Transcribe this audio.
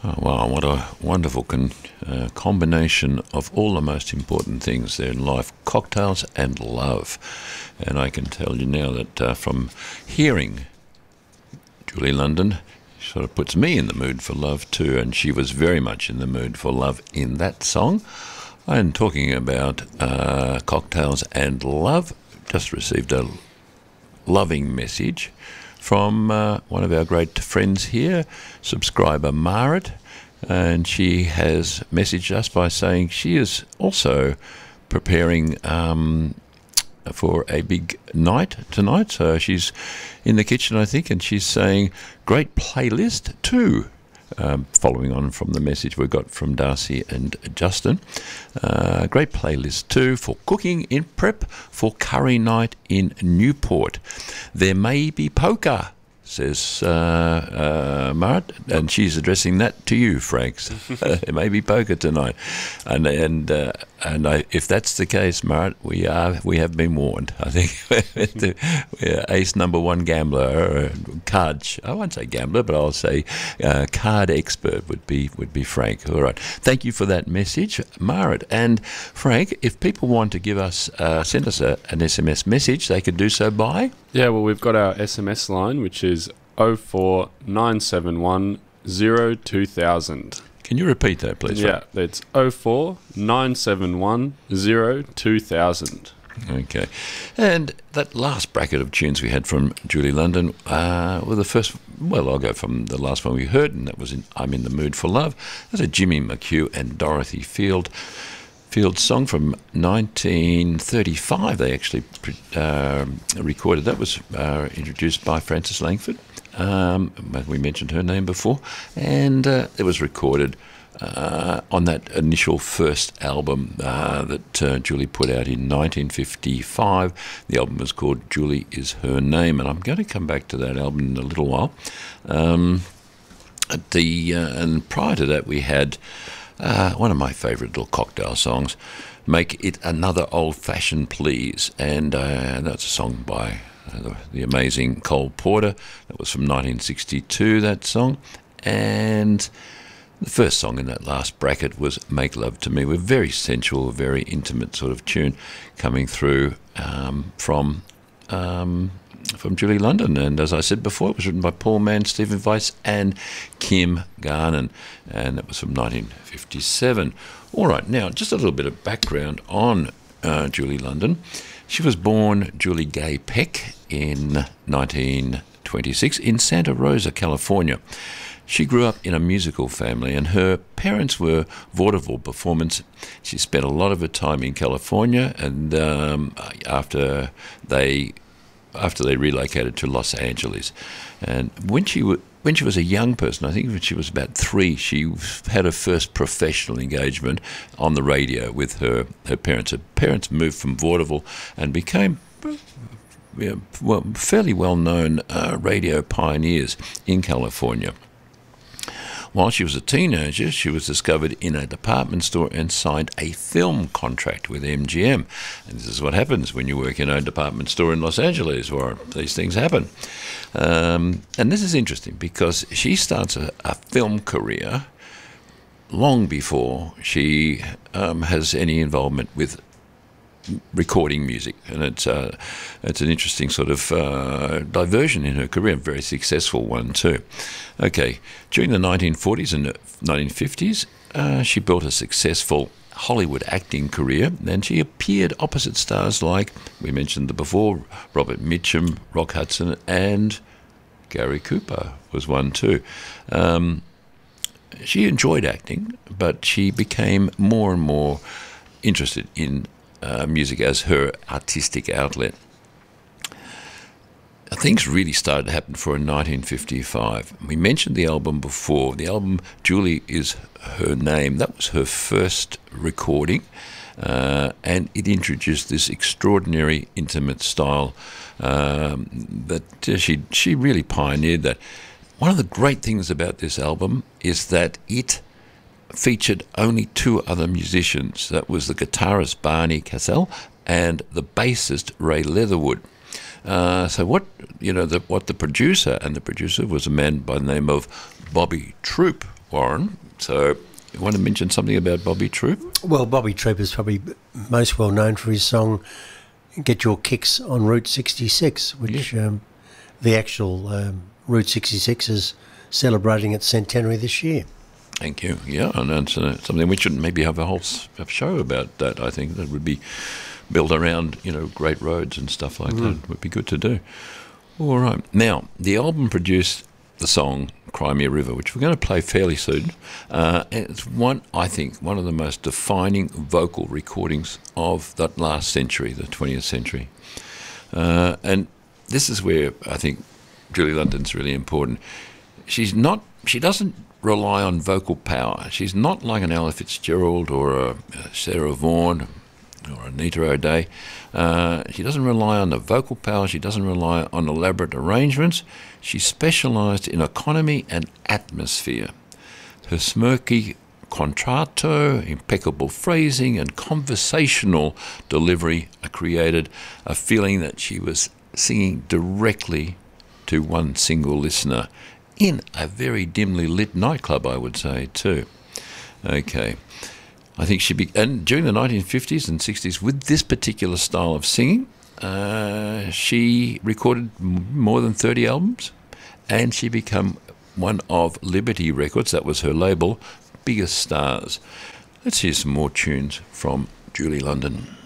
Oh, wow, what a wonderful combination of all the most important things there in life, cocktails and love. And I can tell you now that from hearing Julie London, she sort of puts me in the mood for love too, and she was very much in the mood for love in that song. I'm talking about cocktails and love. Just received a loving message from one of our great friends here, subscriber Marit, and she has messaged us by saying she is also preparing for a big night tonight. So she's in the kitchen, I think, and she's saying, great playlist too. Following on from the message we got from Darcy and Justin. Great playlist too for cooking in prep for curry night in Newport. There may be poker, says Marit, and she's addressing that to you, Frank. There may be poker tonight, and if that's the case, Marit, we have been warned. I think we're ace number one gambler, card. I won't say gambler, but I'll say card expert would be Frank. All right, thank you for that message, Marit. And Frank, if people want to give us send us an SMS message, they could do so by. Yeah, well, we've got our SMS line, which is 04971 02000. Can you repeat that, please? Yeah, it's 04971 02000. Okay. And that last bracket of tunes we had from Julie London were the first, well, I'll go from the last one we heard, and that was I'm in the Mood for Love. That's a Jimmy McHugh and Dorothy Field song from 1935. They actually recorded. That was introduced by Frances Langford. We mentioned her name before. And it was recorded on that initial first album that Julie put out in 1955. The album was called Julie Is Her Name. And I'm going to come back to that album in a little while. And prior to that, we had one of my favourite little cocktail songs, Make It Another Old-Fashioned Please. And that's a song by the amazing Cole Porter. That was from 1962, that song. And the first song in that last bracket was Make Love to Me, with very sensual, very intimate sort of tune coming through from Julie London. And as I said before, it was written by Paul Mann, Stephen Weiss and Kim Garnon, and that was from 1957. All right, now just a little bit of background on Julie London. She was born Julie Gay Peck in 1926 in Santa Rosa, California. She grew up in a musical family, and her parents were vaudeville performers. She spent a lot of her time in California, and after they relocated to Los Angeles. And when she was a young person, I think when she was about 3, she had her first professional engagement on the radio with her parents. Her parents moved from vaudeville and became fairly well-known radio pioneers in California. While she was a teenager, she was discovered in a department store and signed a film contract with MGM. And this is what happens when you work in a department store in Los Angeles, or these things happen. And this is interesting because she starts a film career long before she has any involvement with recording music, and it's an interesting sort of diversion in her career, a very successful one too. Okay, during the 1940s and 1950s, she built a successful Hollywood acting career, and she appeared opposite stars like, we mentioned before, Robert Mitchum, Rock Hudson, and Gary Cooper was one too. She enjoyed acting, but she became more and more interested in music as her artistic outlet. Things really started to happen for her in 1955. We mentioned the album before. The album Julie Is Her Name. That was her first recording, and it introduced this extraordinary intimate style that she really pioneered. That one of the great things about this album is that it featured only 2 other musicians. That was the guitarist Barney Cassell and the bassist Ray Leatherwood. So what the producer was a man by the name of Bobby Troop, Warren. So, you want to mention something about Bobby Troop? Well, Bobby Troop is probably most well known for his song "Get Your Kicks on Route 66," which the actual Route 66 is celebrating its centenary this year. Thank you. Yeah, and that's something we should maybe have a whole show about that. I think that would be built around, great roads and stuff like that. It would be good to do. All right. Now, the album produced the song Crimea River, which we're going to play fairly soon. It's I think, one of the most defining vocal recordings of that last century, the 20th century. And this is where I think Julie London's really important. She doesn't rely on vocal power. She's not like an Ella Fitzgerald or a Sarah Vaughan or Anita O'Day. She doesn't rely on the vocal power. She doesn't rely on elaborate arrangements. She specialised in economy and atmosphere. Her smirky contralto, impeccable phrasing and conversational delivery created a feeling that she was singing directly to one single listener in a very dimly lit nightclub, I would say, too. Okay. I think and during the 1950s and 60s, with this particular style of singing, she recorded more than 30 albums, and she became one of Liberty Records, that was her label, biggest stars. Let's hear some more tunes from Julie London.